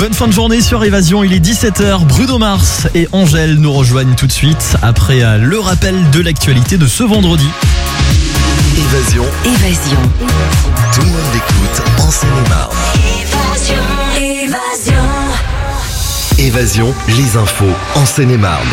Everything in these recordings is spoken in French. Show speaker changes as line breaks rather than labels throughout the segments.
Bonne fin de journée sur Évasion, il est 17h. Bruno Mars et Angèle nous rejoignent tout de suite après le rappel de l'actualité de ce vendredi.
Évasion. Tout le monde l'écoute en Seine-et-Marne. Évasion, les infos en Seine-et-Marne.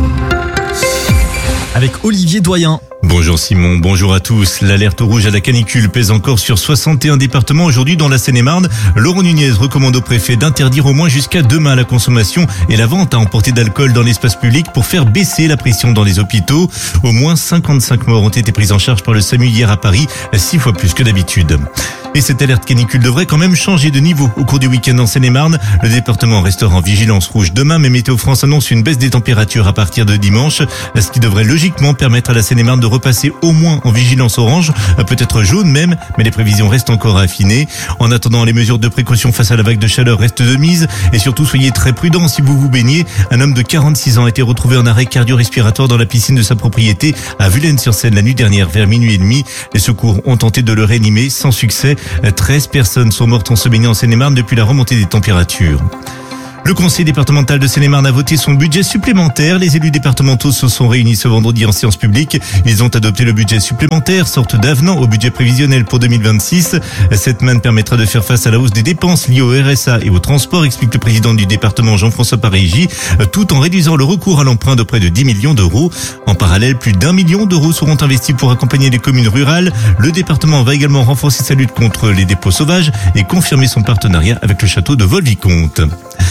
Avec Olivier Doyen.
Bonjour Simon, bonjour à tous. L'alerte rouge à la canicule pèse encore sur 61 départements aujourd'hui dans la Seine-et-Marne. Laurent Nunez recommande au préfet d'interdire au moins jusqu'à demain la consommation et la vente à emporter d'alcool dans l'espace public pour faire baisser la pression dans les hôpitaux. Au moins 55 morts ont été prises en charge par le SAMU hier à Paris, 6 fois plus que d'habitude. Et cette alerte canicule devrait quand même changer de niveau au cours du week-end en Seine-et-Marne. Le département restera en vigilance rouge demain, mais Météo France annonce une baisse des températures à partir de dimanche, ce qui devrait logiquement permettre à la Seine-et-Marne de repasser au moins en vigilance orange, peut-être jaune même, mais les prévisions restent encore affinées. En attendant, les mesures de précaution face à la vague de chaleur restent de mise et surtout soyez très prudents si vous vous baignez. Un homme de 46 ans a été retrouvé en arrêt cardio-respiratoire dans la piscine de sa propriété à Vulaines-sur-Seine la nuit dernière vers minuit et demi. Les secours ont tenté de le réanimer sans succès. 13 personnes sont mortes en se baignant en Seine-et-Marne depuis la remontée des températures. Le conseil départemental de Seine-et-Marne a voté son budget supplémentaire. Les élus départementaux se sont réunis ce vendredi en séance publique. Ils ont adopté le budget supplémentaire, sorte d'avenant au budget prévisionnel pour 2026. Cette manne permettra de faire face à la hausse des dépenses liées au RSA et au transport, explique le président du département Jean-François Parégy, tout en réduisant le recours à l'emprunt de près de 10 millions d'euros. En parallèle, plus d'1 million d'euros seront investis pour accompagner les communes rurales. Le département va également renforcer sa lutte contre les dépôts sauvages et confirmer son partenariat avec le château de Vaux-le-Vicomte.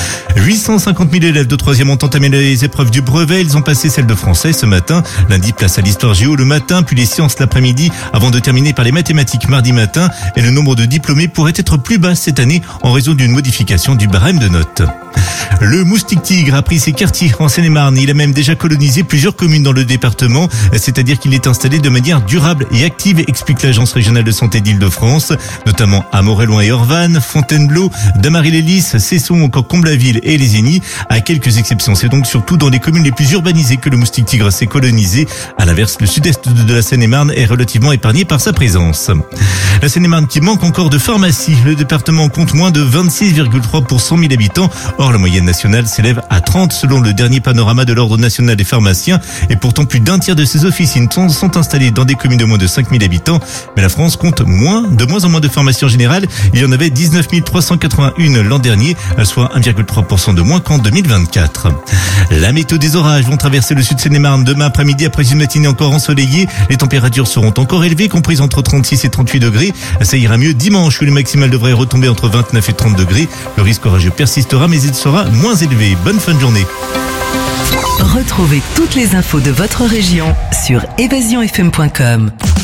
850 000 élèves de 3e ont entamé les épreuves du brevet. Ils ont passé celle de français ce matin. Lundi, place à l'histoire géo le matin, puis les sciences l'après-midi, avant de terminer par les mathématiques mardi matin. Et le nombre de diplômés pourrait être plus bas cette année en raison d'une modification du barème de notes. Le moustique tigre a pris ses quartiers en Seine-et-Marne. Il a même déjà colonisé plusieurs communes dans le département, c'est-à-dire qu'il est installé de manière durable et active, explique l'Agence régionale de santé d'Île-de-France, notamment à Moréloin et Orvannes, Fontainebleau, Damary-les-Lys, Cesson, encore Comblaville et Lésigny, à quelques exceptions. C'est donc surtout dans les communes les plus urbanisées que le moustique tigre s'est colonisé. À l'inverse, le sud-est de la Seine-et-Marne est relativement épargné par sa présence. La Seine-et-Marne qui manque encore de pharmacie. Le département compte moins de 26,3 pour 100 000 habitants. Or, la moyenne nationale s'élève à 30 selon le dernier panorama de l'Ordre national des pharmaciens. Et pourtant, plus d'un tiers de ces officines sont installées dans des communes de moins de 5 000 habitants. Mais la France compte de moins en moins de pharmacies en général. Il y en avait 19 381 l'an dernier, soit 1,3% de moins qu'en 2024. La météo des orages vont traverser le sud Seine-et-Marne demain après-midi après une matinée encore ensoleillée. Les températures seront encore élevées, comprises entre 36 et 38 degrés. Ça ira mieux dimanche où le maximal devrait retomber entre 29 et 30 degrés. Le risque orageux persistera, mais il sera moins élevé. Bonne fin de journée.
Retrouvez toutes les infos de votre région sur évasionfm.com.